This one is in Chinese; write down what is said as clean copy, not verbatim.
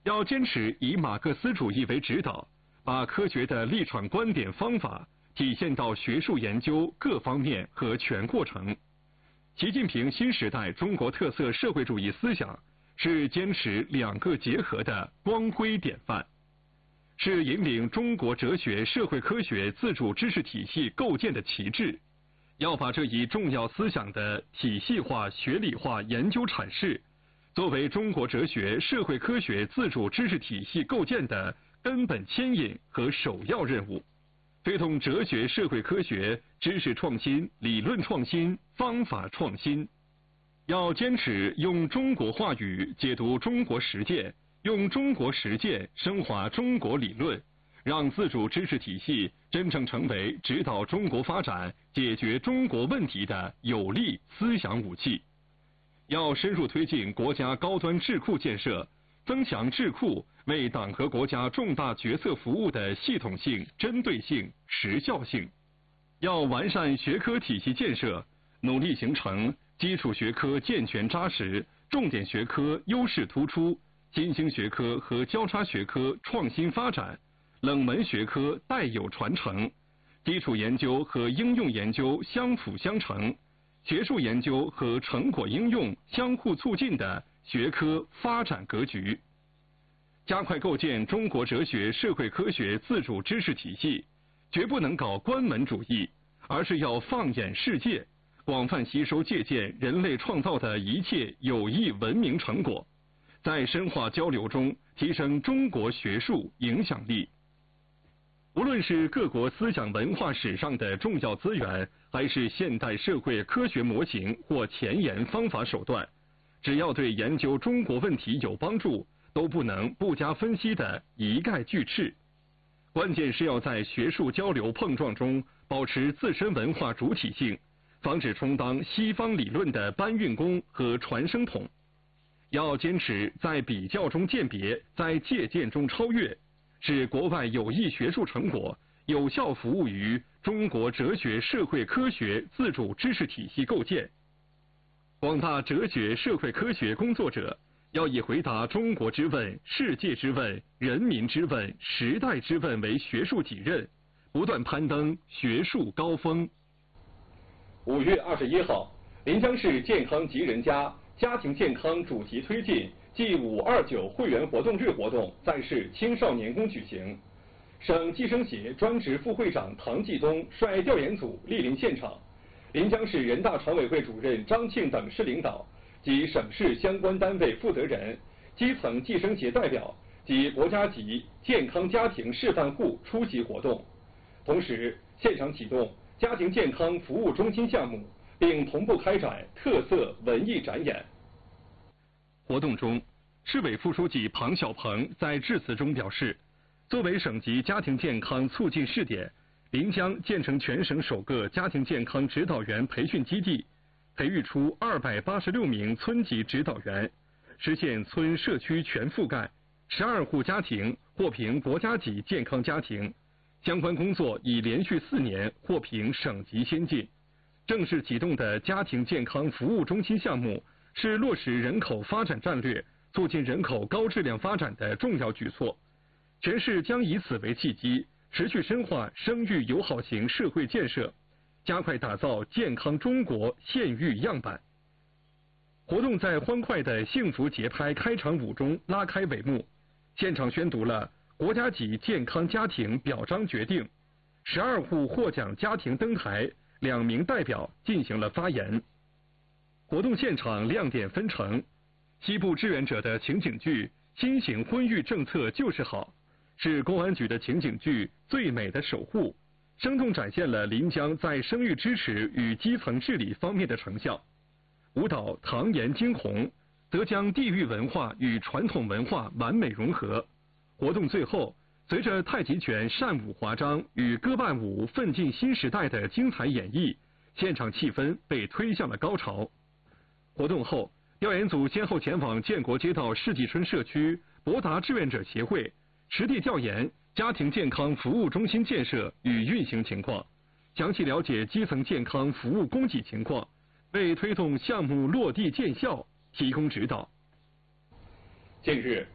要坚持以马克思主义为指导，把科学的立场、观点、方法体现到学术研究各方面和全过程。习近平新时代中国特色社会主义思想是坚持两个结合的光辉典范，是引领中国哲学社会科学自主知识体系构建的旗帜。要把这一重要思想的体系化、学理化研究阐释，作为中国哲学社会科学自主知识体系构建的根本牵引和首要任务，推动哲学社会科学知识创新、理论创新、方法创新。要坚持用中国话语解读中国实践，用中国实践升华中国理论，让自主知识体系真正成为指导中国发展、解决中国问题的有力思想武器。要深入推进国家高端智库建设，增强智库为党和国家重大决策服务的系统性、针对性、时效性。要完善学科体系建设，努力形成基础学科健全扎实、重点学科优势突出、新兴学科和交叉学科创新发展、冷门学科代有传承、基础研究和应用研究相辅相成、学术研究和成果应用相互促进的学科发展格局。加快构建中国哲学社会科学自主知识体系，绝不能搞关门主义，而是要放眼世界，广泛吸收借鉴人类创造的一切有益文明成果，在深化交流中提升中国学术影响力。无论是各国思想文化史上的重要资源，还是现代社会科学模型或前沿方法手段，只要对研究中国问题有帮助，都不能不加分析的一概拒斥。关键是要在学术交流碰撞中保持自身文化主体性，防止充当西方理论的搬运工和传声筒。要坚持在比较中鉴别，在借鉴中超越，使国外有益学术成果有效服务于中国哲学社会科学自主知识体系构建。广大哲学社会科学工作者要以回答中国之问、世界之问、人民之问、时代之问为学术己任，不断攀登学术高峰。5月21号，临江市健康及人家家庭健康主题推进暨529会员活动日活动在市青少年宫举行，省计生协专职副会长唐继东率调研组莅临现场，临江市人大常委会主任张庆等市领导及省市相关单位负责人、基层计生协代表及国家级健康家庭示范户出席活动。同时，现场启动家庭健康服务中心项目，并同步开展特色文艺展演。活动中，市委副书记庞小鹏在致辞中表示，作为省级家庭健康促进试点，临江建成全省首个家庭健康指导员培训基地，培育出286名村级指导员，实现村社区全覆盖，12户家庭获评国家级健康家庭，相关工作已连续4年获评省级先进。正式启动的家庭健康服务中心项目是落实人口发展战略、促进人口高质量发展的重要举措，全市将以此为契机，持续深化生育友好型社会建设，加快打造健康中国县域样板。活动在欢快的幸福节拍开场舞中拉开帷幕，现场宣读了国家级健康家庭表彰决定，12户获奖家庭登台，2名代表进行了发言。活动现场亮点纷呈，西部志愿者的情景剧《新型婚育政策就是好》是公安局的情景剧《最美的守护》，生动展现了临江在生育支持与基层治理方面的成效。舞蹈《唐颜惊鸿》则将地域文化与传统文化完美融合。活动最后，随着太极拳善舞华章与歌伴舞奋进新时代的精彩演绎，现场气氛被推向了高潮。活动后，调研组先后前往建国街道世纪春社区博达志愿者协会，实地调研家庭健康服务中心建设与运行情况，详细了解基层健康服务供给情况，为推动项目落地见效提供指导。近日，